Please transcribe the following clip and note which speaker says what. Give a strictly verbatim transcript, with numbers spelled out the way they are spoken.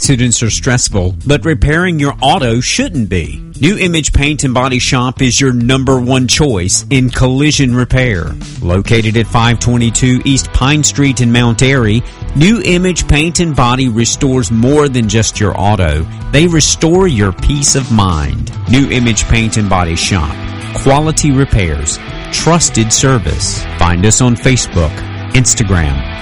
Speaker 1: Accidents are stressful, but repairing your auto shouldn't be. New Image Paint and Body Shop is your number one choice in collision repair. Located at five twenty-two East Pine Street in Mount Airy, New Image Paint and Body restores more than just your auto. They restore your peace of mind. New Image Paint and Body Shop. Quality repairs. Trusted service. Find us on Facebook, Instagram,